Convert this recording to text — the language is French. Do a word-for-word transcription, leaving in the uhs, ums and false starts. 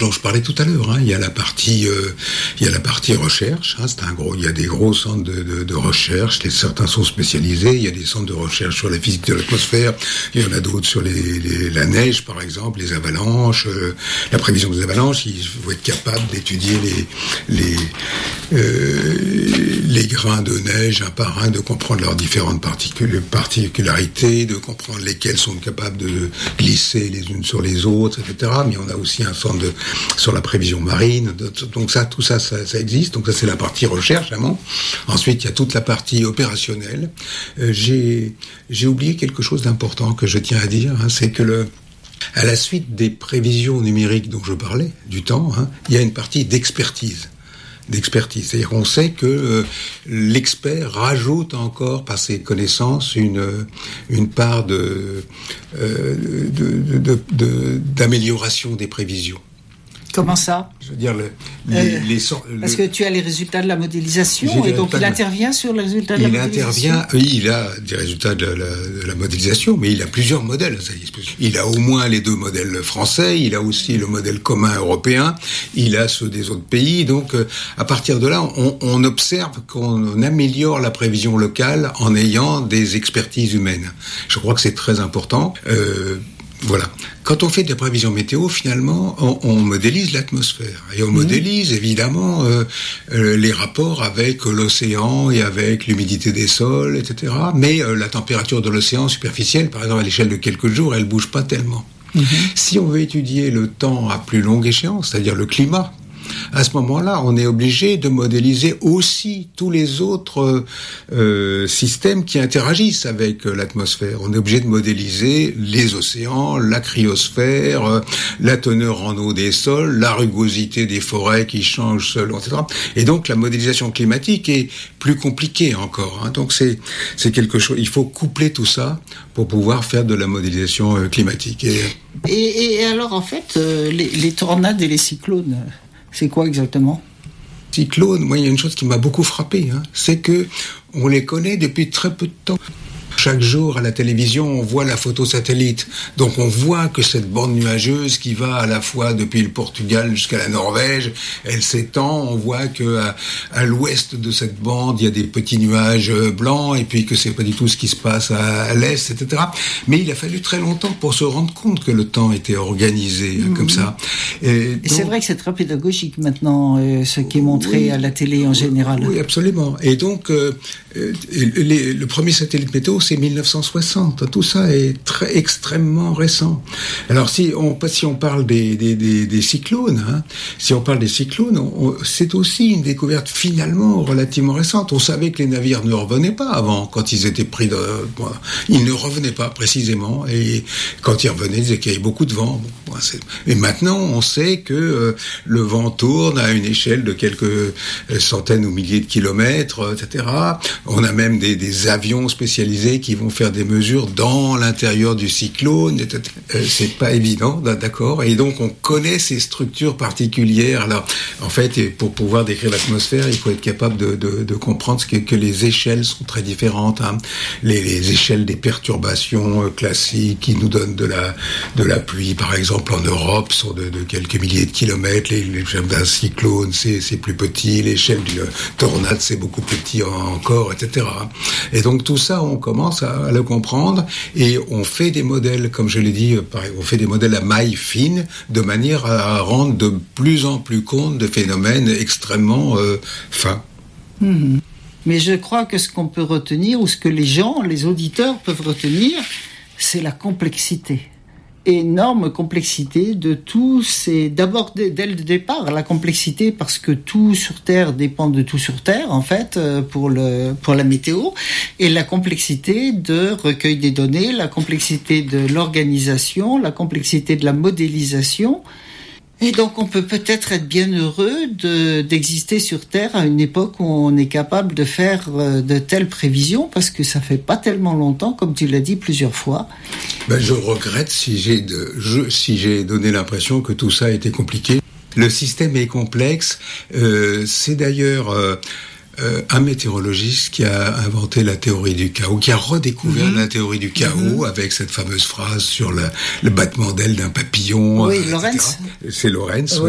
dont je parlais tout à l'heure. Hein. Il y a la partie, euh, il y a la partie recherche. Hein. C'est un gros, il y a des gros centres de, de, de recherche. Les, certains sont spécialisés. Il y a des centres de recherche sur la physique de l'atmosphère. Il y en a d'autres sur les, les, la neige, par exemple, les avalanches, euh, la prévision des avalanches. Il faut être capable d'étudier les, les, euh, les grains de neige un par un, de comprendre leurs différentes particul- particularités, de comprendre lesquelles sont capables de glisser les unes sur les autres, et cetera. Mais on a aussi un centre de, sur la prévision marine. Donc ça, tout ça, ça, ça existe. Donc ça, c'est la partie recherche, vraiment. Ensuite, il y a toute la partie opérationnelle. Euh, j'ai, j'ai oublié quelque chose d'important que je tiens à dire, hein, c'est que le, à la suite des prévisions numériques dont je parlais, du temps, hein, il y a une partie d'expertise. d'expertise. C'est-à-dire qu'on sait que euh, l'expert rajoute encore par ses connaissances une, une part de, euh, de, de, de, de, d'amélioration des prévisions. Comment ça ? Je veux dire, le, les, euh, les, le, parce que tu as les résultats de la modélisation et donc il de... intervient sur les résultats de il la modélisation. Intervient, oui, il a des résultats de la, de la modélisation, mais il a plusieurs modèles. Il a au moins les deux modèles français, il a aussi le modèle commun européen, il a ceux des autres pays. Donc, à partir de là, on, on observe qu'on améliore la prévision locale en ayant des expertises humaines. Je crois que c'est très important. Euh, Voilà. Quand on fait des prévisions météo, finalement, on, on modélise l'atmosphère. Et on mmh. modélise, évidemment, euh, euh, les rapports avec l'océan et avec l'humidité des sols, et cetera. Mais euh, la température de l'océan superficiel, par exemple, à l'échelle de quelques jours, elle bouge pas tellement. Mmh. Si on veut étudier le temps à plus longue échéance, c'est-à-dire le climat, à ce moment-là, on est obligé de modéliser aussi tous les autres euh, systèmes qui interagissent avec euh, l'atmosphère. On est obligé de modéliser les océans, la cryosphère, euh, la teneur en eau des sols, la rugosité des forêts qui changent selon, et cetera. Et donc, la modélisation climatique est plus compliquée encore. Hein. Donc, c'est, c'est quelque chose. Il faut coupler tout ça pour pouvoir faire de la modélisation euh, climatique. Et, et, et alors, en fait, euh, les, les tornades et les cyclones, c'est quoi exactement ? Cyclones, moi, il y a une chose qui m'a beaucoup frappé, hein, c'est que on les connaît depuis très peu de temps. Chaque jour, à la télévision, on voit la photo satellite. Donc, on voit que cette bande nuageuse qui va à la fois depuis le Portugal jusqu'à la Norvège, elle s'étend. On voit que à, à l'ouest de cette bande, il y a des petits nuages blancs, et puis que c'est pas du tout ce qui se passe à, à l'est, et cetera. Mais il a fallu très longtemps pour se rendre compte que le temps était organisé mmh. comme ça. Et, donc, et c'est vrai que c'est très pédagogique maintenant, euh, ce qui est montré oui, à la télé en général. Oui, absolument. Et donc, euh, les, le premier satellite météo, c'est mille neuf cent soixante. Tout ça est très extrêmement récent. Alors si on si on parle des des des, des cyclones, hein, si on parle des cyclones, on, c'est aussi une découverte finalement relativement récente. On savait que les navires ne revenaient pas avant quand ils étaient pris de, bon, ils ne revenaient pas précisément, et quand ils revenaient, ils disaient qu'il y avait beaucoup de vent. Bon, c'est, et maintenant, on sait que euh, le vent tourne à une échelle de quelques centaines ou milliers de kilomètres, et cetera. On a même des, des avions spécialisés qui vont faire des mesures dans l'intérieur du cyclone. Et cetera. Euh, c'est pas évident, d'accord. Et donc, on connaît ces structures particulières. Alors, en fait, pour pouvoir décrire l'atmosphère, il faut être capable de, de, de comprendre que, que les échelles sont très différentes. Hein. Les, les échelles des perturbations euh, classiques qui nous donnent de la, de la pluie, par exemple, en Europe, sont de, de quelques milliers de kilomètres. Les, l'échelle d'un cyclone, c'est, c'est plus petit. L'échelle d'une tornade, c'est beaucoup plus petit encore, et cetera. Et donc, tout ça, on commence à, à le comprendre, et on fait des modèles, comme je l'ai dit, on fait des modèles à maille fine, de manière à rendre de plus en plus compte de phénomènes extrêmement euh, fins. Mmh. Mais je crois que ce qu'on peut retenir, ou ce que les gens, les auditeurs peuvent retenir, c'est la complexité. Énorme complexité de tout. C'est d'abord dès, dès le départ la complexité, parce que tout sur Terre dépend de tout sur Terre en fait, pour le pour la météo, et la complexité de recueil des données, la complexité de l'organisation, la complexité de la modélisation. Et donc, on peut peut-être être bien heureux de, d'exister sur Terre à une époque où on est capable de faire de telles prévisions, parce que ça fait pas tellement longtemps, comme tu l'as dit plusieurs fois. Ben, je regrette si j'ai, de, je, si j'ai donné l'impression que tout ça a été compliqué. Le système est complexe. Euh, c'est d'ailleurs... Euh, Euh, un météorologiste qui a inventé la théorie du chaos, qui a redécouvert mmh. la théorie du chaos mmh. avec cette fameuse phrase sur la, le battement d'aile d'un papillon. Oui, euh, Lorentz. C'est Lorentz. Oui.